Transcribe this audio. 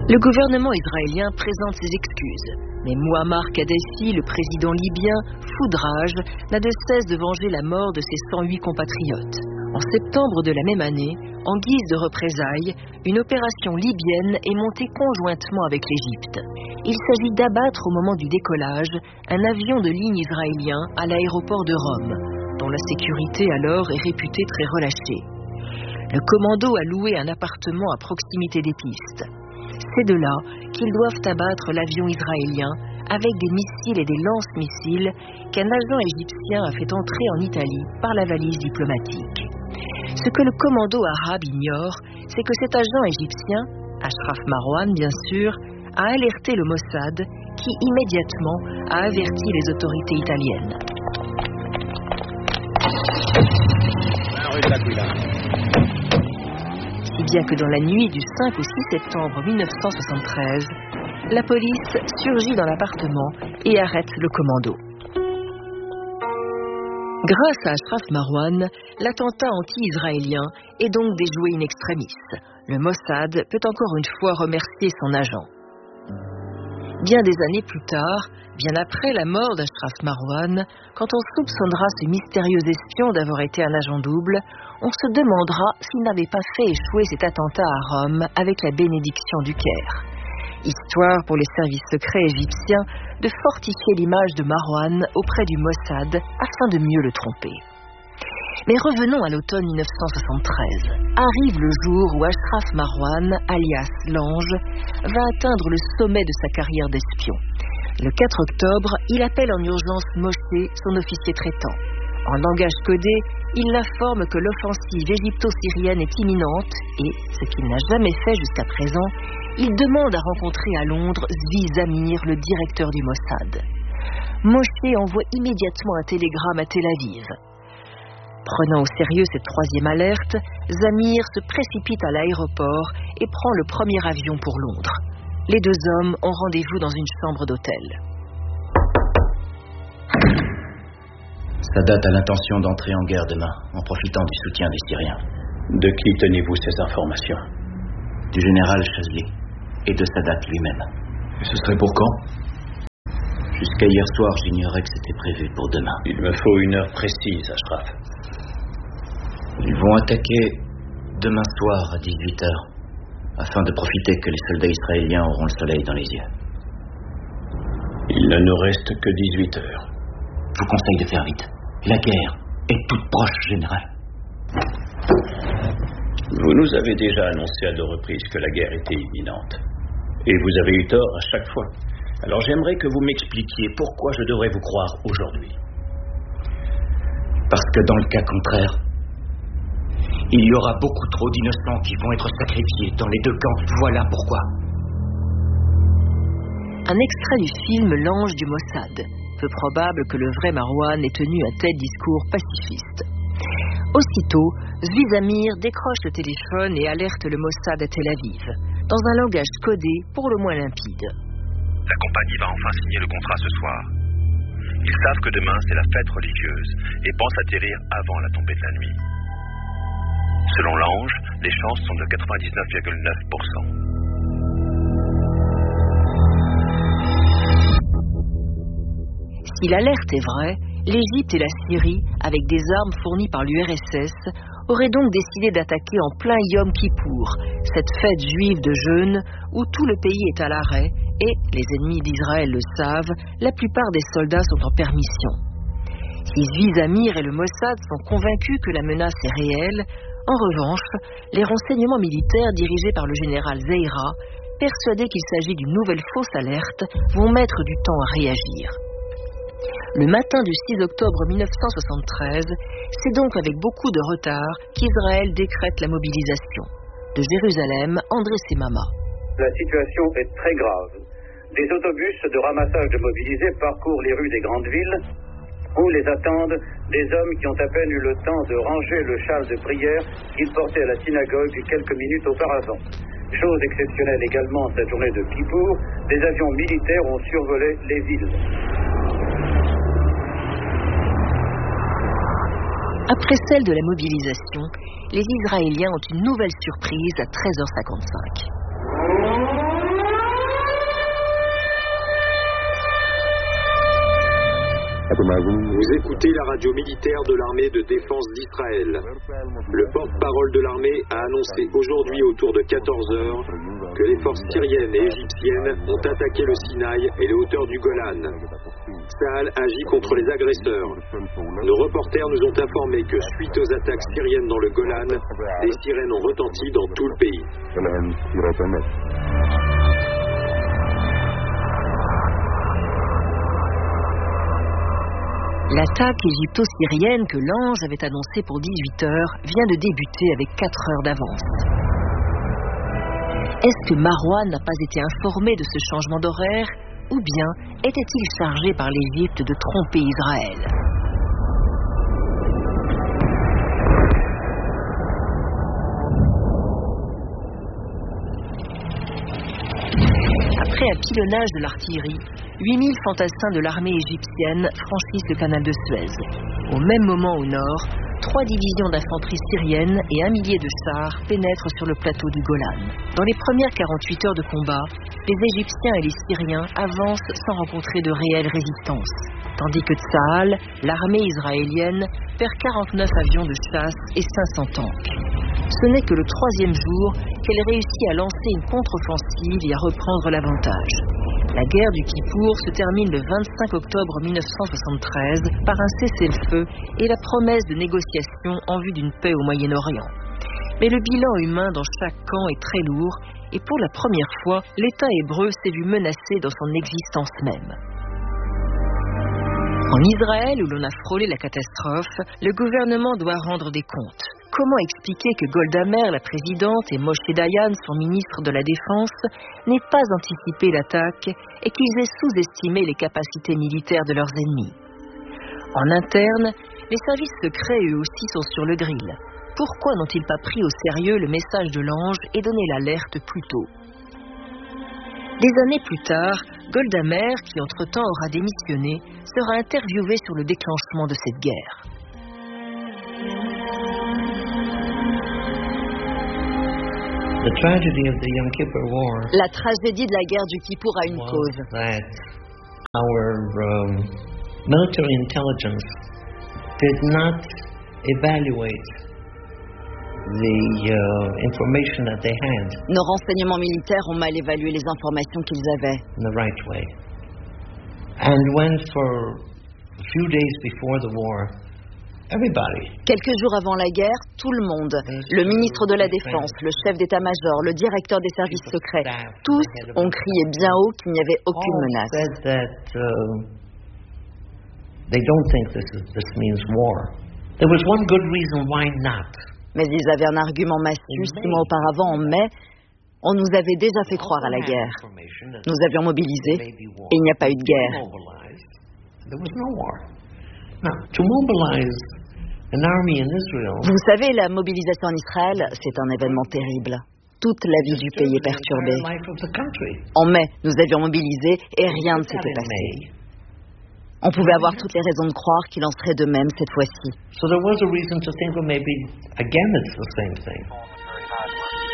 Le gouvernement israélien présente ses excuses, mais Mouammar Kadhafi, le président libyen, fou de rage, n'a de cesse de venger la mort de ses 108 compatriotes. En septembre de la même année, en guise de représailles, une opération libyenne est montée conjointement avec l'Égypte. Il s'agit d'abattre au moment du décollage un avion de ligne israélien à l'aéroport de Rome, dont la sécurité alors est réputée très relâchée. Le commando a loué un appartement à proximité des pistes. C'est de là qu'ils doivent abattre l'avion israélien avec des missiles et des lance-missiles qu'un agent égyptien a fait entrer en Italie par la valise diplomatique. Ce que le commando arabe ignore, c'est que cet agent égyptien, Ashraf Marwan bien sûr, a alerté le Mossad qui immédiatement a averti les autorités italiennes. Si bien que dans la nuit du 5 au 6 septembre 1973, la police surgit dans l'appartement et arrête le commando. Grâce à Ashraf Marwan, l'attentat anti-israélien est donc déjoué in extremis. Le Mossad peut encore une fois remercier son agent. Bien des années plus tard, bien après la mort d'Ashraf Marwan, quand on soupçonnera ce mystérieux espion d'avoir été un agent double, on se demandera s'il n'avait pas fait échouer cet attentat à Rome avec la bénédiction du Caire. Histoire pour les services secrets égyptiens de fortifier l'image de Marwan auprès du Mossad afin de mieux le tromper. Mais revenons à l'automne 1973. Arrive le jour où Ashraf Marwan, alias l'Ange, va atteindre le sommet de sa carrière d'espion. Le 4 octobre, il appelle en urgence Moshe, son officier traitant. En langage codé, il l'informe que l'offensive égypto-syrienne est imminente et, ce qu'il n'a jamais fait jusqu'à présent, il demande à rencontrer à Londres Zvi Zamir, le directeur du Mossad. Moshe envoie immédiatement un télégramme à Tel Aviv. Prenant au sérieux cette troisième alerte, Zamir se précipite à l'aéroport et prend le premier avion pour Londres. Les deux hommes ont rendez-vous dans une chambre d'hôtel. Sadat a l'intention d'entrer en guerre demain, en profitant du soutien des Syriens. De qui tenez-vous ces informations? Du général Chazli et de Sadat lui-même. Et ce serait pour quand? Jusqu'à hier soir, j'ignorais que c'était prévu pour demain. Il me faut une heure précise, Ashraf. Ils vont attaquer demain soir à 18h, afin de profiter que les soldats israéliens auront le soleil dans les yeux. Il ne nous reste que 18 heures. Je vous conseille de faire vite. La guerre est toute proche, général. Vous nous avez déjà annoncé à 2 reprises que la guerre était imminente. Et vous avez eu tort à chaque fois. Alors j'aimerais que vous m'expliquiez pourquoi je devrais vous croire aujourd'hui. Parce que dans le cas contraire, il y aura beaucoup trop d'innocents qui vont être sacrifiés dans les 2 camps. Voilà pourquoi. Un extrait du film L'Ange du Mossad. Peu probable que le vrai Marwan ait tenu un tel discours pacifiste. Aussitôt, Zvi Zamir décroche le téléphone et alerte le Mossad à Tel Aviv, dans un langage codé pour le moins limpide. La compagnie va enfin signer le contrat ce soir. Ils savent que demain c'est la fête religieuse et pensent atterrir avant la tombée de la nuit. Selon l'Ange, les chances sont de 99,9%. Si l'alerte est vraie, l'Égypte et la Syrie, avec des armes fournies par l'URSS, auraient donc décidé d'attaquer en plein Yom Kippour, cette fête juive de jeûne où tout le pays est à l'arrêt et, les ennemis d'Israël le savent, la plupart des soldats sont en permission. Si Zvi Zamir et le Mossad sont convaincus que la menace est réelle, en revanche, les renseignements militaires dirigés par le général Zeira, persuadés qu'il s'agit d'une nouvelle fausse alerte, vont mettre du temps à réagir. Le matin du 6 octobre 1973, c'est donc avec beaucoup de retard qu'Israël décrète la mobilisation. De Jérusalem, André Semama. La situation est très grave. Des autobus de ramassage de mobilisés parcourent les rues des grandes villes où les attendent des hommes qui ont à peine eu le temps de ranger le châle de prière qu'ils portaient à la synagogue quelques minutes auparavant. Chose exceptionnelle également cette journée de Kippour, des avions militaires ont survolé les villes. Après celle de la mobilisation, les Israéliens ont une nouvelle surprise à 13h55. Vous écoutez la radio militaire de l'armée de défense d'Israël. Le porte-parole de l'armée a annoncé aujourd'hui autour de 14 heures que les forces syriennes et égyptiennes ont attaqué le Sinaï et les hauteurs du Golan. Tsahal agit contre les agresseurs. Nos reporters nous ont informé que suite aux attaques syriennes dans le Golan, des sirènes ont retenti dans tout le pays. L'attaque égypto-syrienne que l'Ange avait annoncée pour 18 heures vient de débuter avec 4 heures d'avance. Est-ce que Marwan n'a pas été informé de ce changement d'horaire, ou bien était-il chargé par l'Égypte de tromper Israël ? Après un pilonnage de l'artillerie, 8000 fantassins de l'armée égyptienne franchissent le canal de Suez. Au même moment au nord, 3 divisions d'infanterie syrienne et 1 millier de chars pénètrent sur le plateau du Golan. Dans les premières 48 heures de combat, les Égyptiens et les Syriens avancent sans rencontrer de réelle résistance, tandis que Tsahal, l'armée israélienne, perd 49 avions de chasse et 500 tanks. Ce n'est que le 3e jour qu'elle réussit à lancer une contre-offensive et à reprendre l'avantage. La guerre du Kippour se termine le 25 octobre 1973 par un cessez-le-feu et la promesse de négociations en vue d'une paix au Moyen-Orient. Mais le bilan humain dans chaque camp est très lourd et pour la première fois, l'État hébreu s'est vu menacé dans son existence même. En Israël, où l'on a frôlé la catastrophe, le gouvernement doit rendre des comptes. Comment expliquer que Golda Meir, la présidente, et Moshe Dayan, son ministre de la Défense, n'aient pas anticipé l'attaque et qu'ils aient sous-estimé les capacités militaires de leurs ennemis ? En interne, les services secrets eux aussi sont sur le grill. Pourquoi n'ont-ils pas pris au sérieux le message de l'Ange et donné l'alerte plus tôt ? Des années plus tard, Golda Meir, qui entre-temps aura démissionné, sera interviewée sur le déclenchement de cette guerre. La tragédie de la guerre du Kippour a une cause. Our military intelligence did not evaluate the information that they had. Nos renseignements militaires ont mal évalué les informations qu'ils avaient. In the right way. And when for a few days before the war, everybody. Quelques jours avant la guerre, tout le monde, le ministre de la Défense, le chef d'état-major, le directeur des services secrets, tous ont crié bien haut qu'il n'y avait aucune menace. They don't think this means war. There was one good reason why not. Mais ils avaient un argument massue 6 mois auparavant, en mai. On nous avait déjà fait croire à la guerre. Nous avions mobilisé et il n'y a pas eu de guerre. Vous savez, la mobilisation en Israël, c'est un événement terrible. Toute la vie du pays est perturbée. En mai, nous avions mobilisé et rien ne s'était passé. On pouvait avoir toutes les raisons de croire qu'il en serait de même cette fois-ci. So there was a reason to think, well, maybe again it's the same thing.